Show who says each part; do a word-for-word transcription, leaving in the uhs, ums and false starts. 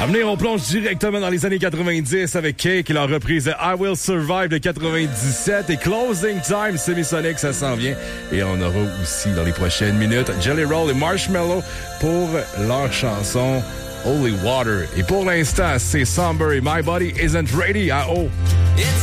Speaker 1: À venir, on plonge directement dans les années quatre-vingt-dix avec Cake et leur reprise de I Will Survive de quatre-vingt-dix-sept et Closing Time Semisonic, ça s'en vient. Et on aura aussi dans les prochaines minutes Jelly Roll et Marshmallow pour leur chanson Holy Water. Et pour l'instant, c'est Somber et My Body Isn't Ready à O.